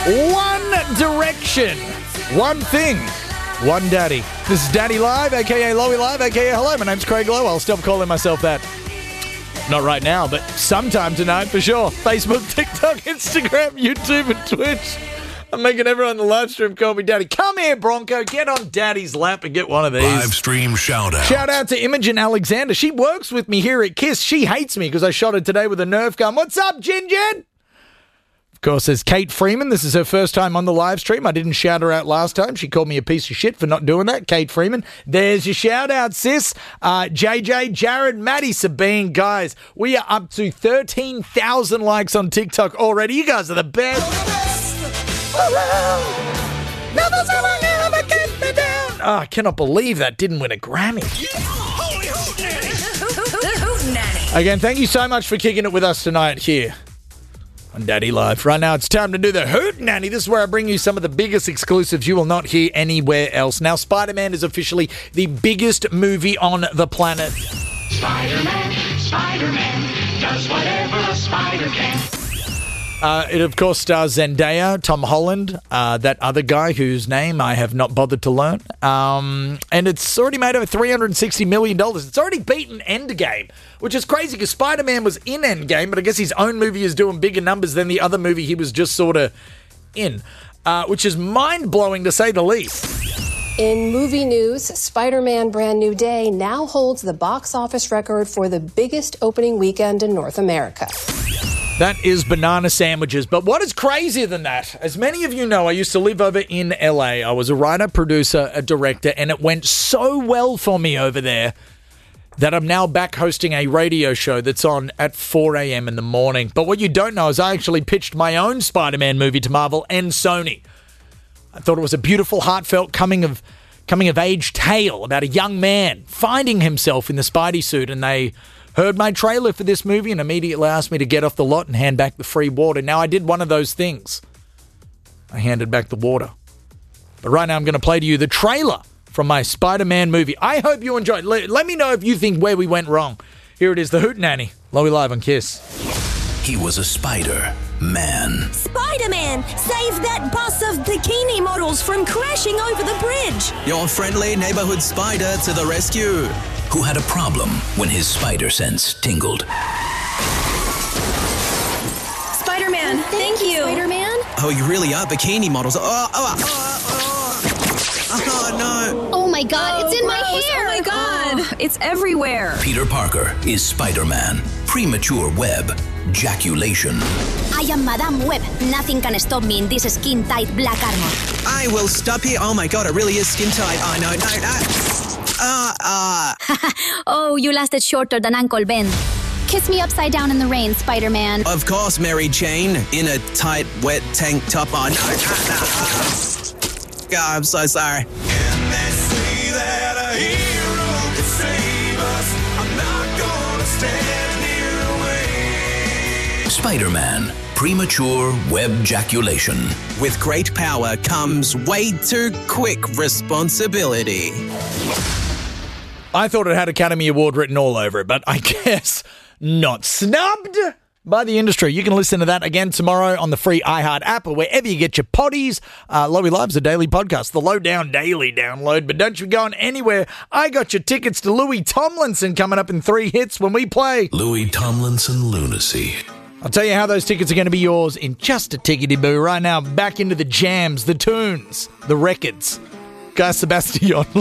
One Direction. One thing. One Daddy. This is Daddy Live, a.k.a. Lowy Live, a.k.a. Hello, my name's Craig Lowe. I'll stop calling myself that. Not right now, but sometime tonight for sure. Facebook, TikTok, Instagram, YouTube, and Twitch. I'm making everyone in the live stream call me Daddy. Come here, Bronco. Get on Daddy's lap and get one of these. Live stream shout out. Shout out to Imogen Alexander. She works with me here at KISS. She hates me because I shot her today with a Nerf gun. What's up, Gin? Of course, there's Kate Freeman. This is her first time on the live stream. I didn't shout her out last time. She called me a piece of shit for not doing that. Kate Freeman. There's your shout out, sis. JJ, Jared, Maddie, Sabine. Guys, we are up to 13,000 likes on TikTok already. You guys are the best. I cannot believe that didn't win a Grammy. Again, thank you so much for kicking it with us tonight here on Daddy Live. Right now, it's time to do the Hoot Nanny. This is where I bring you some of the biggest exclusives you will not hear anywhere else. Now, Spider-Man is officially the biggest movie on the planet. Spider-Man does whatever a spider can. It, of course, stars Zendaya, Tom Holland, that other guy whose name I have not bothered to learn. And it's already made over $360 million. It's already beaten Endgame, which is crazy because Spider-Man was in Endgame, but I guess his own movie is doing bigger numbers than the other movie he was just sort of in, which is mind-blowing to say the least. In movie news, Spider-Man Brand New Day now holds the box office record for the biggest opening weekend in North America. That is banana sandwiches. But what is crazier than that? As many of you know, I used to live over in LA. I was a writer, producer, a director, and it went so well for me over there that I'm now back hosting a radio show that's on at 4 a.m. in the morning. But what you don't know is I actually pitched my own Spider-Man movie to Marvel and Sony. I thought it was a beautiful, heartfelt coming of age tale about a young man finding himself in the Spidey suit, and they heard my trailer for this movie and immediately asked me to get off the lot and hand back the free water. Now, I did one of those things. I handed back the water. But right now, I'm going to play to you the trailer from my Spider-Man movie. I hope you enjoyed. Let me know if you think where we went wrong. Here it is, the Hoot Nanny. Lowy Live on KISS. He was a Spider-Man. Spider-Man, save that bus of bikini models from crashing over the bridge. Your friendly neighborhood spider to the rescue. Who had a problem when his spider sense tingled. Spider-Man, thank you. Spider-Man? Oh, you really are bikini models. Oh no. Oh my God, it's in my hair. Oh my God, it's everywhere. Peter Parker is Spider-Man. Premature web ejaculation. I am Madame Web. Nothing can stop me in this skin-tight black armor. I will stop here. Oh my God, it really is skin tight. Oh no. Oh, you lasted shorter than Uncle Ben. Kiss me upside down in the rain, Spider-Man. Of course, Mary Jane, in a tight, wet tank top. Oh no. God, I'm so sorry. Can they say that a hero can save us? I'm not gonna stand here away. Spider-Man. Premature web ejaculation. With great power comes way too quick responsibility. I thought it had Academy Award written all over it, but I guess not. Snubbed by the industry. You can listen to that again tomorrow on the free iHeart app or wherever you get your potties. Lowy Live's a daily podcast, the Lowdown Daily download. But don't you be going anywhere. I got your tickets to Louis Tomlinson coming up in 3 hits when we play Louis Tomlinson Lunacy. I'll tell you how those tickets are going to be yours in just a tickety-boo. Right now, back into the jams, the tunes, the records. Guy Sebastian.